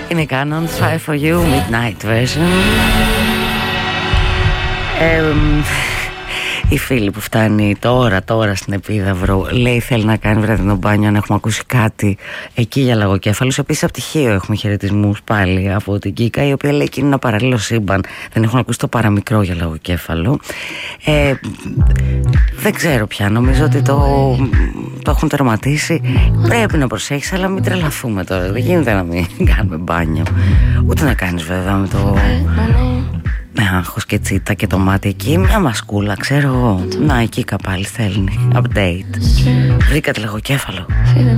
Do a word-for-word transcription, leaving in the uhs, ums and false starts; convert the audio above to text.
Είναι Canons Five for You Midnight Version. ε, Η φίλη που φτάνει τώρα, τώρα στην Επίδαυρο, λέει θέλει να κάνει βραδινό μπάνιο, αν έχουμε ακούσει κάτι εκεί για λαγοκέφαλους. Επίσης από τυχείο έχουμε χαιρετισμούς πάλι από την Κίκα, η οποία λέει εκείνη είναι ένα παράλληλο σύμπαν, δεν έχουν ακούσει το παραμικρό για λαγοκέφαλο. ε, Δεν ξέρω πια, νομίζω ότι το, το έχουν τερματίσει. Πρέπει να προσέχεις, αλλά μην τρελαθούμε τώρα. Δεν γίνεται να μην κάνουμε μπάνιο. Ούτε να κάνεις βέβαια με το... με άγχος και τσίτα και το μάτι εκεί. Μια μασκούλα, ξέρω εγώ. Να, εκεί καπάλι θέλει update. Βρήκατε λαγοκέφαλο?